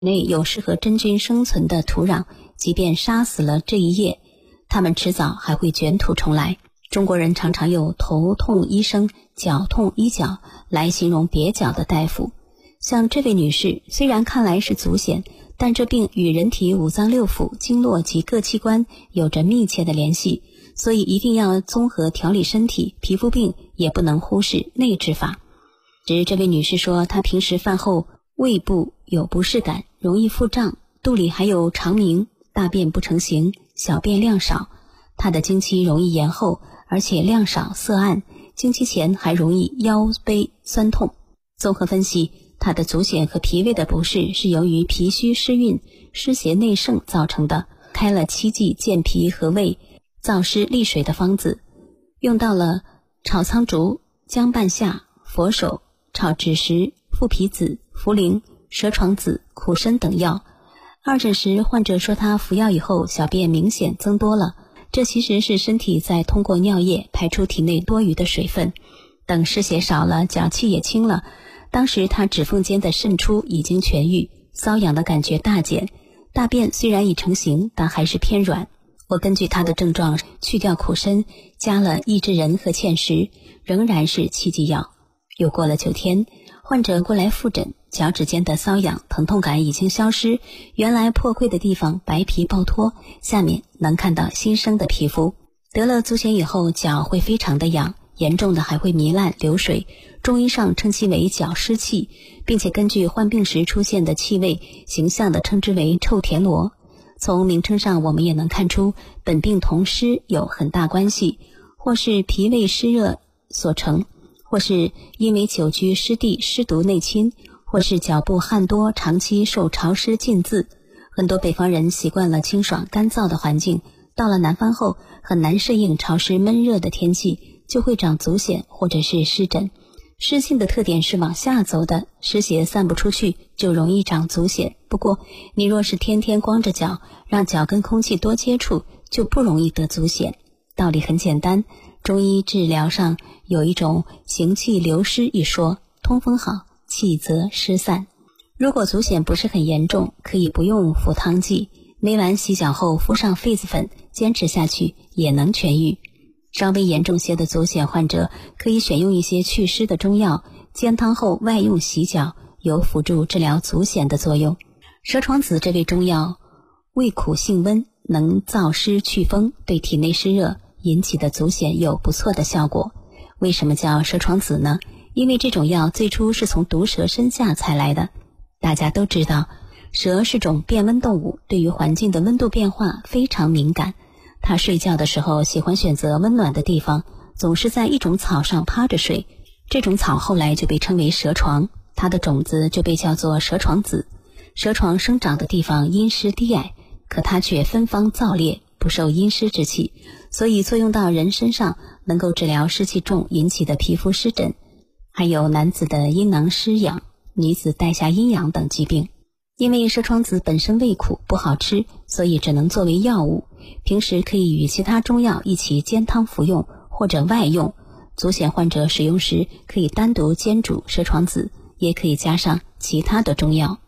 内有适合真菌生存的土壤，即便杀死了这一叶，它们迟早还会卷土重来。中国人常常有头痛医生、脚痛医脚来形容蹩脚的大夫。像这位女士，虽然看来是足癣，但这病与人体五脏六腑、经络及各器官有着密切的联系，所以一定要综合调理身体。皮肤病也不能忽视内治法。只这位女士说，她平时饭后胃部有不适感，容易腹胀，肚里还有肠鸣，大便不成形，小便量少。她的经期容易延后，而且量少色暗，经期前还容易腰背酸痛。综合分析，她的足癣和脾胃的不适是由于脾虚湿运、湿邪内盛造成的。开了7剂健脾和胃、燥湿利水的方子，用到了炒苍术、姜半夏、佛手、炒枳实、附皮子、茯苓、蛇床子、苦参等药。二诊时，患者说他服药以后小便明显增多了，这其实是身体在通过尿液排出体内多余的水分。等湿邪少了，脚气也轻了，当时他指缝间的渗出已经痊愈，瘙痒的感觉大减，大便虽然已成型，但还是偏软。我根据他的症状去掉苦参，加了益智仁和芡实，仍然是7剂药。又过了9天，患者过来复诊，脚趾间的瘙痒疼痛感已经消失，原来破溃的地方白皮爆脱，下面能看到新生的皮肤。得了足癣以后，脚会非常的痒，严重的还会糜烂流水，中医上称其为脚湿气，并且根据患病时出现的气味，形象地称之为臭田螺。从名称上我们也能看出本病同湿有很大关系，或是脾胃湿热所成，或是因为久居湿地湿毒内侵，或是脚部汗多长期受潮湿浸渍。很多北方人习惯了清爽干燥的环境，到了南方后很难适应潮湿闷热的天气，就会长足癣或者是湿疹。湿性的特点是往下走的，湿邪散不出去就容易长足癣。不过你若是天天光着脚，让脚跟空气多接触，就不容易得足癣。道理很简单，中医治疗上有一种行气流湿一说，通风好，气则湿散。如果足癣不是很严重，可以不用服汤剂，每晚洗脚后敷上痱子粉，坚持下去也能痊愈。稍微严重些的足癣患者可以选用一些祛湿的中药，煎汤后外用洗脚，有辅助治疗足癣的作用。蛇床子这味中药味苦性温，能燥湿祛风，对体内湿热引起的足癣有不错的效果。为什么叫蛇床子呢？因为这种药最初是从毒蛇身下采来的。大家都知道，蛇是种变温动物，对于环境的温度变化非常敏感。它睡觉的时候喜欢选择温暖的地方，总是在一种草上趴着睡。这种草后来就被称为蛇床，它的种子就被叫做蛇床子。蛇床生长的地方阴湿低矮，可它却芬芳燥烈，不受阴湿之气，所以作用到人身上，能够治疗湿气重引起的皮肤湿疹，还有男子的阴囊湿痒、女子带下阴痒等疾病。因为蛇床子本身味苦不好吃，所以只能作为药物，平时可以与其他中药一起煎汤服用或者外用。足癣患者使用时可以单独煎煮蛇床子，也可以加上其他的中药。